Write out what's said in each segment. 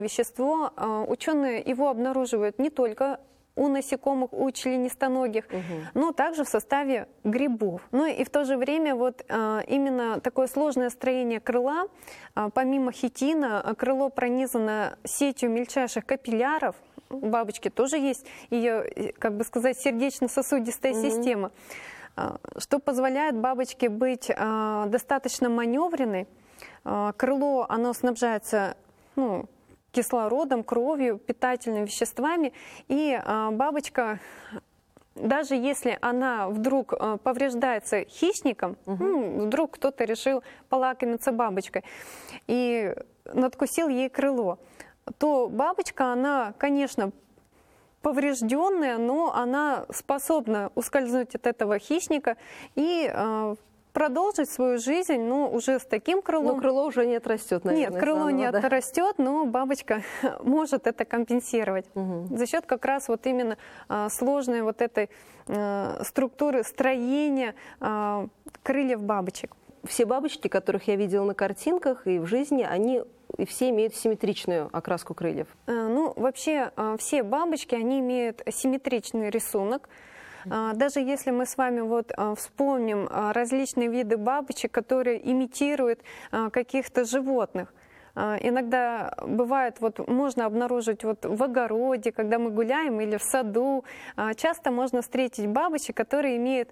Вещество, ученые его обнаруживают не только у насекомых, у членистоногих, но также в составе грибов. Ну и в то же время вот именно такое сложное строение крыла, помимо хитина, крыло пронизано сетью мельчайших капилляров. У бабочки тоже есть ее, как бы сказать, сердечно-сосудистая система, что позволяет бабочке быть достаточно маневренной. Крыло, оно снабжается кислородом, кровью, питательными веществами, и бабочка, даже если она вдруг повреждается хищником, вдруг кто-то решил полакомиться бабочкой и надкусил ей крыло, то бабочка, она, конечно, поврежденная, но она способна ускользнуть от этого хищника и продолжить свою жизнь, но уже с таким крылом. Но крыло уже не отрастет, наверное. Нет, крыло не отрастет, но бабочка может это компенсировать за счет как раз вот именно сложной вот этой структуры строения крыльев бабочек. Все бабочки, которых я видела на картинках и в жизни, они и все имеют симметричную окраску крыльев. Ну, вообще все бабочки, они имеют симметричный рисунок. Даже если мы с вами вот вспомним различные виды бабочек, которые имитируют каких-то животных. Иногда бывает, вот можно обнаружить вот в огороде, когда мы гуляем, или в саду. Часто можно встретить бабочек, которые имеют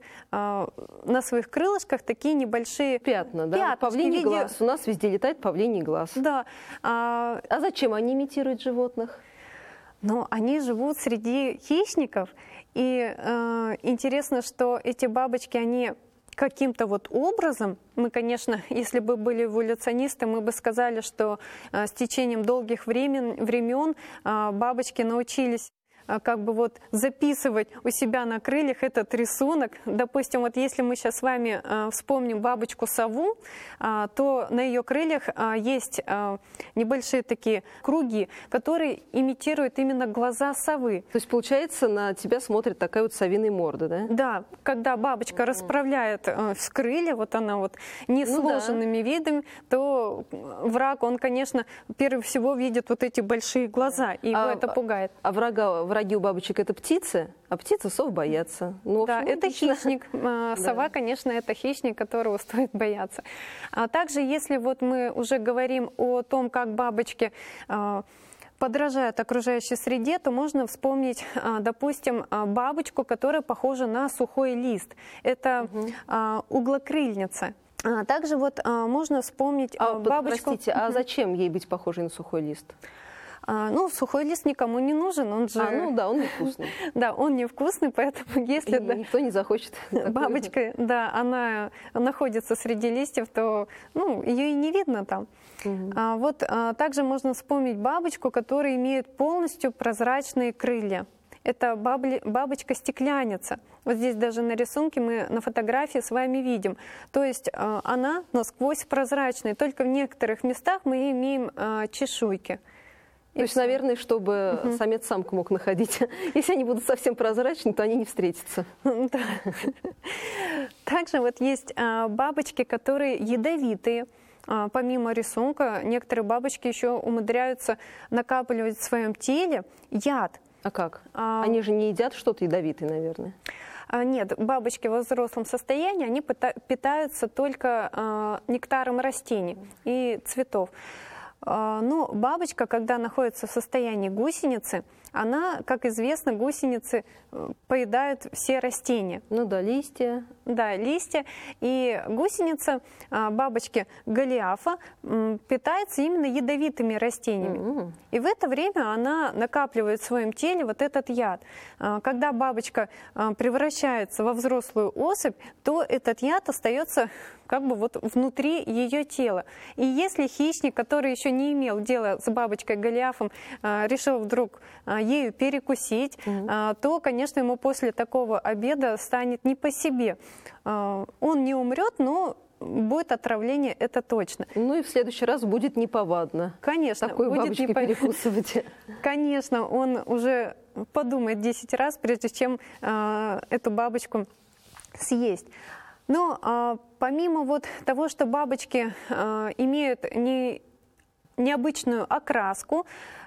на своих крылышках такие небольшие пятна, да? Павлиний глаз. У нас везде летает павлиний глаз. Да. А зачем они имитируют животных? Ну, они живут среди хищников. И интересно, что эти бабочки, они каким-то вот образом, мы, конечно, если бы были эволюционисты, мы бы сказали, что с течением долгих времен бабочки научились как бы вот записывать у себя на крыльях этот рисунок. Допустим, вот если мы сейчас с вами вспомним бабочку-сову, то на ее крыльях есть небольшие такие круги, которые имитируют именно глаза совы. То есть, получается, на тебя смотрит такая вот совиная морда, да? Да, когда бабочка расправляет крылья, вот она вот несложенными видами, то враг, он, конечно, прежде всего видит вот эти большие глаза, и его это пугает. А враги у бабочек — это птицы, а птицы сов боятся. Ну, да, это хищник. Сова, конечно, это хищник, которого стоит бояться. А также, если вот мы уже говорим о том, как бабочки подражают окружающей среде, то можно вспомнить, допустим, бабочку, которая похожа на сухой лист. Это углокрыльница. Также вот можно вспомнить бабочку... Простите, а зачем ей быть похожей на сухой лист? Ну, сухой лист никому не нужен, он же... ну да, он невкусный. Да, он невкусный, поэтому если... Никто не захочет. Бабочка, да, она находится среди листьев, то ее и не видно там. Вот также можно вспомнить бабочку, которая имеет полностью прозрачные крылья. Это бабочка-стекляница. Вот здесь даже на рисунке мы на фотографии с вами видим. То есть она насквозь прозрачная, только в некоторых местах мы имеем чешуйки. То есть, наверное, чтобы самец самку мог находить. Если они будут совсем прозрачны, то они не встретятся. Также вот есть бабочки, которые ядовитые. Помимо рисунка, некоторые бабочки еще умудряются накапливать в своем теле яд. А как? Они же не едят что-то ядовитое, наверное. Нет, бабочки во взрослом состоянии, они питаются только нектаром растений и цветов. Но бабочка, когда находится в состоянии гусеницы, она, как известно, гусеницы поедают все растения. Ну да, листья. Да, листья. И гусеница, бабочки голиафа, питается именно ядовитыми растениями. И в это время она накапливает в своем теле вот этот яд. Когда бабочка превращается во взрослую особь, то этот яд остается как бы вот внутри ее тела. И если хищник, который еще не имел дела с бабочкой голиафом, решил вдруг ею перекусить, то, конечно, ему после такого обеда станет не по себе. Он не умрет, но будет отравление, это точно. Ну и в следующий раз будет неповадно. Конечно. Такой бабочкой перекусывать. Конечно, он уже подумает 10 раз, прежде чем эту бабочку съесть. Но помимо вот того, что бабочки имеют необычную окраску,